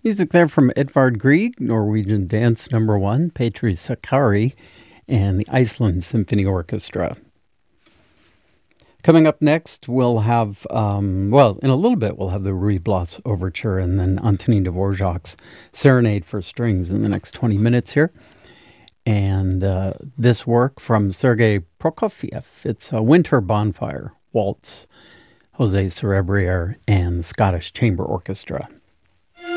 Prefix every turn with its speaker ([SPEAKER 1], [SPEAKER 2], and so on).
[SPEAKER 1] Music there from Edvard Grieg, Norwegian Dance Number 1, Petri Sakari, and the Iceland Symphony Orchestra. Coming up next, we'll have, in a little bit, we'll have the Ruy Blas Overture and then Antonin Dvorak's Serenade for Strings in the next 20 minutes here. And this work from Sergei Prokofiev, it's a Winter Bonfire Waltz, Jose Cerebriere and the Scottish Chamber Orchestra.